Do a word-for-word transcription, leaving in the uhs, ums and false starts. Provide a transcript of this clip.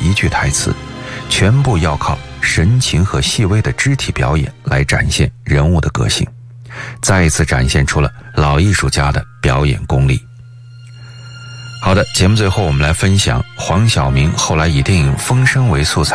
一句台词，全部要靠神情和细微的肢体表演来展现人物的个性，再一次展现出了老艺术家的表演功力。好的，节目最后我们来分享黄晓明后来以电影《风声》为素材